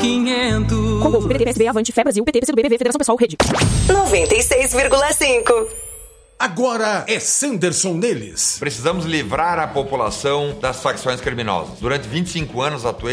500. Composto PDT, PSB, Avante, Fé Brasil, PT, PCdoB, PV, Federação Pessoal, Rede. 96,5. Agora é Sanderson neles. Precisamos livrar a população das facções criminosas. Durante 25 anos atuei